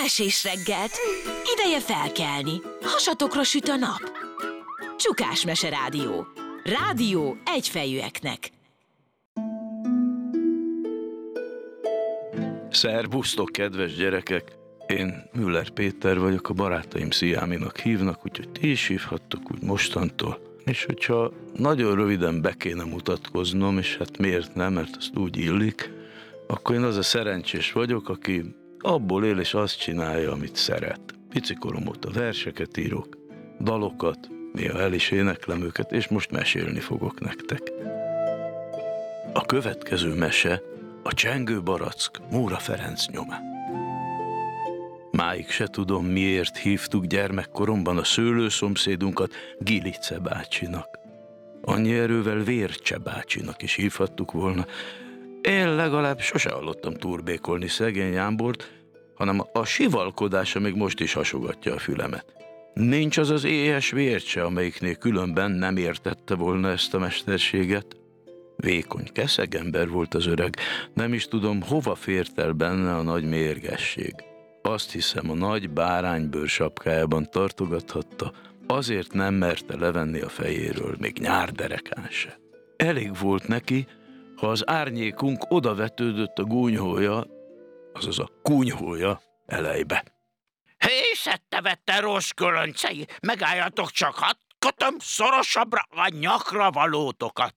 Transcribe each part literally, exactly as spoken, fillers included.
Mesés reggelt! Ideje felkelni, hasatokra süt a nap. Csukás Mese Rádió. Rádió egyfejűeknek. Szervusztok, kedves gyerekek! Én Müller Péter vagyok, a barátaim Sziáminak hívnak, úgyhogy ti is hívhattok úgy mostantól. És hogyha nagyon röviden be kéne mutatkoznom, és hát miért nem, mert azt úgy illik, akkor én az a szerencsés vagyok, aki abból él és azt csinálja, amit szeret. Picikorom óta verseket írok, dalokat, néha el is éneklem őket, és most mesélni fogok nektek. A következő mese a Csengő Barack Móra Ferenc nyomán. Máig se tudom, miért hívtuk gyermekkoromban a szőlőszomszédunkat Gilice bácsinak. Annyi erővel Vércse bácsinak is hívhattuk volna. Én legalább sose hallottam turbékolni szegény Jámbort, hanem a sivalkodása még most is hasogatja a fülemet. Nincs az az éhes Vércse, amelyiknél különben nem értette volna ezt a mesterséget. Vékony keszegember volt az öreg, nem is tudom, hova fért el benne a nagy mérgesség. Azt hiszem, a nagy báránybőr sapkájában tartogathatta, azért nem merte levenni a fejéről, még nyárderekán se. Elég volt neki, ha az árnyékunk odavetődött a gúnyhója, azaz a kunyhója elejbe. Hészette vette rossz kölöncei, megálljatok csak, hadd kötöm szorosabbra a nyakra valótokat.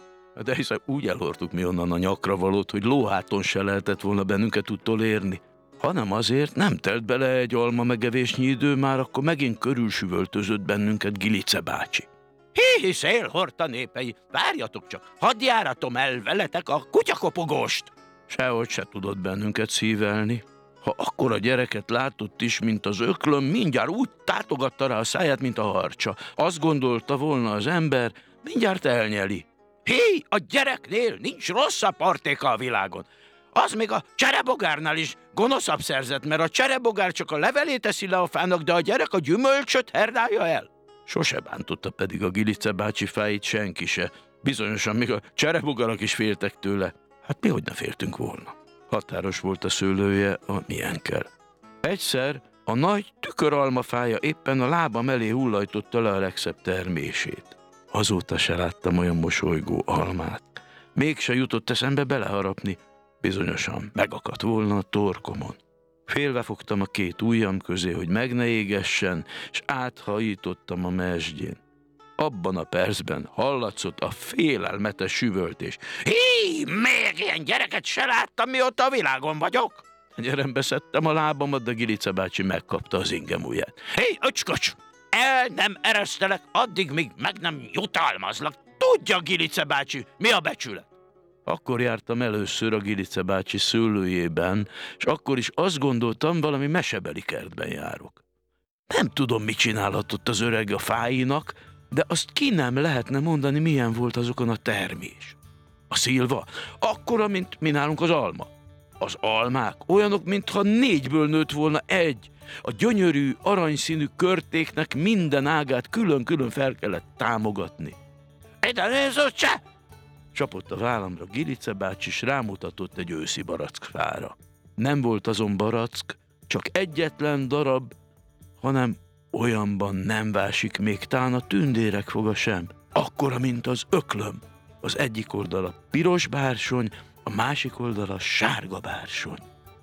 De hiszen úgy elhordtuk mi onnan a nyakra valót, hogy lóháton se lehetett volna bennünket utolérni, hanem azért nem telt bele egy alma megevésnyi idő, már akkor megint körülsüvöltözött bennünket Gilice bácsi. Hí, szél hordta népei, várjatok csak, hadd járatom el veletek a kutyakopogóst. Sehogy se tudott bennünket szívelni. Ha akkora gyereket látott is, mint az öklöm, mindjárt úgy tátogatta rá a száját, mint a harcsa. Azt gondolta volna az ember, mindjárt elnyeli. Hí, a gyereknél nincs rosszabb partéka a világon. Az még a cserebogárnál is gonoszabb szerzett, mert a cserebogár csak a levelét teszi le a fának, de a gyerek a gyümölcsöt herdálja el. Sose bántotta pedig a Gilice bácsi fáit senki se. Bizonyosan még a cserebogarak is féltek tőle. Hát mi hogy ne féltünk volna? Határos volt a szőlője a miénkkel. Egyszer a nagy tüköralmafája éppen a lábam elé hullajtotta le a legszebb termését. Azóta se láttam olyan mosolygó almát. Mégse jutott eszembe beleharapni. Bizonyosan megakadt volna a torkomon. Félve fogtam a két ujjam közé, hogy meg ne égessen, és áthajítottam a mesdjén. Abban a percben hallatszott a félelmetes süvöltés. Hí, még ilyen gyereket se láttam, mióta a világon vagyok. Gyerembe szedtem a lábamat, de Gilice bácsi megkapta az ingem ujját. Hé, öcskocs! El nem eresztelek, addig, míg meg nem jutalmazlak. Tudja, Gilice bácsi, mi a becsület? Akkor jártam először a Gilice bácsi szőlőjében, és akkor is azt gondoltam, valami mesebeli kertben járok. Nem tudom, mit csinálhatott az öreg a fáinak, de azt ki nem lehetne mondani, milyen volt azokon a termés. A szilva akkora, mint mi nálunk az alma. Az almák olyanok, mintha négyből nőtt volna egy. A gyönyörű, aranyszínű körtéknek minden ágát külön-külön fel kellett támogatni. Ide nézőcse! Csapott a vállamra Gilice bácsi, s rámutatott egy őszi barackfára. Nem volt azon barack, csak egyetlen darab, hanem olyanban nem vásik még tán a tündérek foga sem. Akkora, mint az öklöm. Az egyik oldala piros bársony, a másik oldala sárga bársony.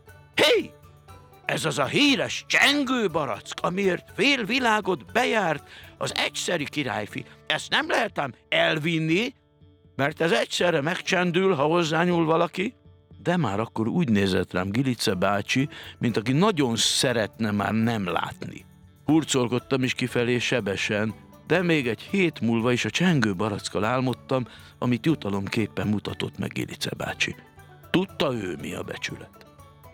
Hé! Ez az a híres Csengő Barack, amiért fél világot bejárt az egyszeri királyfi. Ezt nem lehet ám elvinni, mert ez egyszerre megcsendül, ha hozzányúl valaki. De már akkor úgy nézett rám Gilice bácsi, mint aki nagyon szeretne már nem látni. Hurcolkodtam is kifelé sebesen, de még egy hét múlva is a Csengő Barackkal álmodtam, amit jutalomképpen mutatott meg Gilice bácsi. Tudta ő, mi a becsület.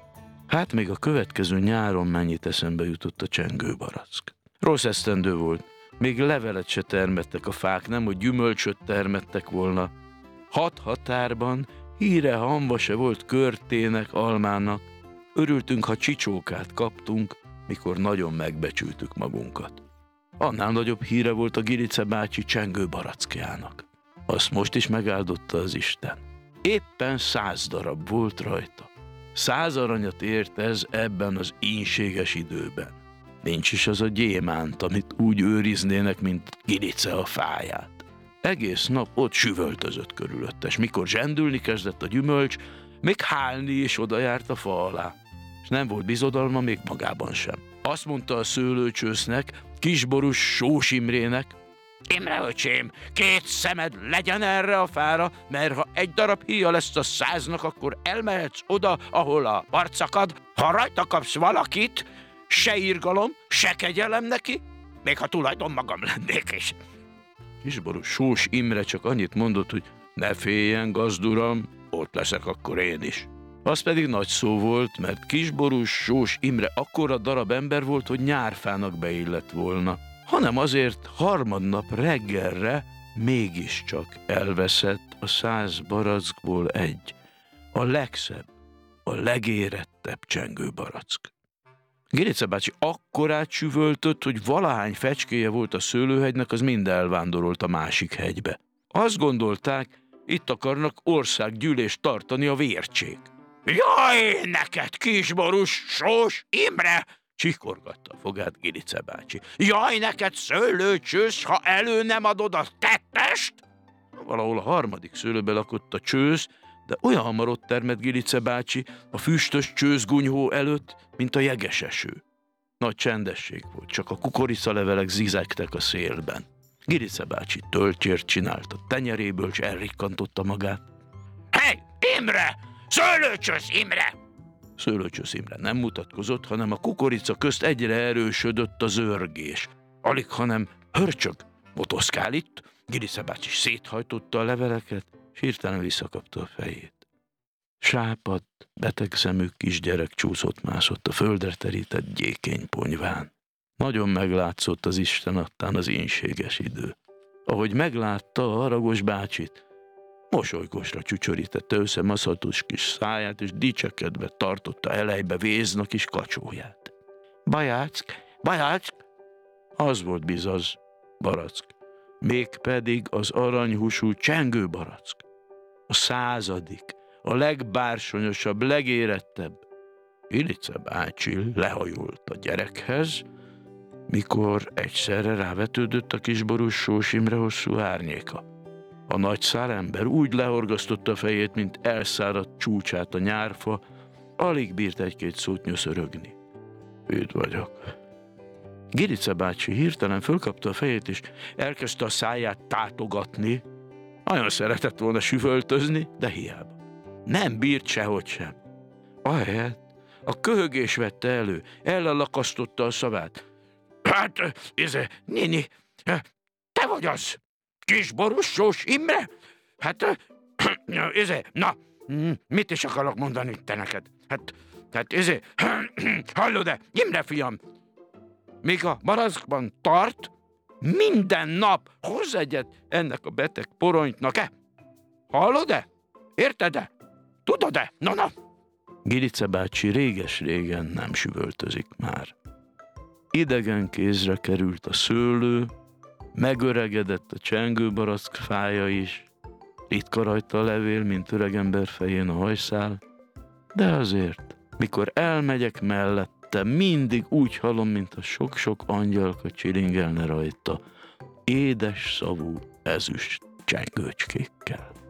Hát még a következő nyáron mennyit eszembe jutott a Csengő Barack. Rossz esztendő volt, még levelet se termettek a fák, nem, hogy gyümölcsöt termettek volna. Hat határban híre hamva se volt körtének, almának. Örültünk, ha csicsókát kaptunk, mikor nagyon megbecsültük magunkat. Annál nagyobb híre volt a Gilice bácsi Csengő Barackjának. Azt most is megáldotta az Isten. Éppen száz darab volt rajta. Száz aranyat ért ez ebben az ínséges időben. Nincs is az a gyémánt, amit úgy őriznének, mint Gilice a fáját. Egész nap ott süvöltözött körülötte, és mikor zsendülni kezdett a gyümölcs, még hálni is oda járt a fa alá. És nem volt bizodalma még magában sem. Azt mondta a szőlőcsősznek, Kisborús Sós Imrének: Imre öcsém, két szemed legyen erre a fára, mert ha egy darab híja lesz a száznak, akkor elmehetsz oda, ahol a part szakad. Ha rajta kapsz valakit, se irgalom, se kegyelem neki, még ha tulajdon magam lennék is. Kisborús Sós Imre csak annyit mondott, hogy ne féljen, gazduram, ott leszek akkor én is. Az pedig nagy szó volt, mert Kisborús Sós Imre akkora darab ember volt, hogy nyárfának beillett volna, hanem azért harmadnap reggelre mégiscsak elveszett a száz barackból egy, a legszebb, a legérettebb csengőbarack. Gilice bácsi akkorát süvöltött, hogy valahány fecskéje volt a szőlőhegynek, az mind elvándorolt a másik hegybe. Azt gondolták, itt akarnak országgyűlést tartani a vércsék. Jaj, neked, Kisborús Sós Imre! Csikorgatta a fogát Gilice bácsi. Jaj, neked szőlőcsősz, ha elő nem adod a tettest! Valahol a harmadik szőlőbe lakott a csősz, de olyan hamar ott termett Gilice bácsi a füstös csőszgunyhó előtt, mint a jeges eső. Nagy csendesség volt, csak a kukoricalevelek zizegtek a szélben. Gilice bácsi töltjért csinált a tenyeréből, s elrikkantotta magát. Hey, Imre! Szőlőcsősz Imre! Szőlőcsősz Imre nem mutatkozott, hanem a kukorica közt egyre erősödött az örgés. Alig, hanem hörcsög, motoszkál itt. Gilice bácsi széthajtotta a leveleket, s hirtelen visszakapta a fejét. Sápadt, beteg szemű kisgyerek csúszott-mászott a földre terített gyékény ponyván. Nagyon meglátszott az Isten adtán az ínséges idő. Ahogy meglátta a haragos bácsit, mosolygosra csücsörítette össze maszatos kis száját, és dicsekedve tartotta elejbe vézna kis kacsóját. Bajáck, bajáck! Az volt bizaz, barack. Mégpedig az aranyhúsú csengőbarack. A századik, a legbársonyosabb, legérettebb. Gilice bácsi lehajolt a gyerekhez, mikor egyszerre rávetődött a Kisborús Sós Imre hosszú árnyéka. A nagy szálember úgy lehorgasztotta a fejét, mint elszáradt csúcsát a nyárfa, alig bírt egy-két szót nyöszörögni. Üdv vagyok. Gilice bácsi hirtelen fölkapta a fejét, és elkezdte a száját tátogatni. Nagyon szeretett volna süvöltözni, de hiába. Nem bírt sehogy sem. Ahelyett a köhögés vette elő, ellenlakasztotta a szavát. Hát, ez, néni, te vagy az, Kisborús Sós Imre? Hát, ez, na, mit is akarok mondani te neked? Hát, hát ez, hallod-e, Imre fiam, míg a barackban tart, minden nap hozz egyet ennek a beteg poronytnak-e? Hallod-e? Érted-e? Tudod-e? Na, na! Gilice bácsi réges-régen nem süvöltözik már. Idegen kézre került a szőlő, megöregedett a csengőbarack fája is, ritka rajta a levél, mint öregember fején a hajszál, de azért, mikor elmegyek mellette, mindig úgy hallom, mint a sok-sok angyalka csilingelne rajta, édes szavú ezüst csengőcskékkel.